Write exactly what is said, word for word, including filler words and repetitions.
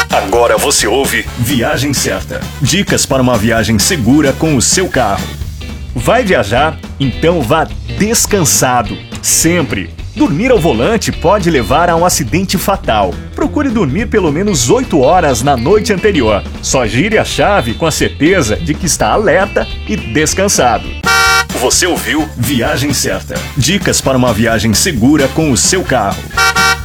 Agora você ouve Viagem Certa. Dicas para uma viagem segura com o seu carro. Vai viajar? Então vá descansado. Sempre. Dormir ao volante pode levar a um acidente fatal. Procure dormir pelo menos oito horas na noite anterior. Só gire a chave com a certeza de que está alerta e descansado. Você ouviu Viagem Certa. Dicas para uma viagem segura com o seu carro.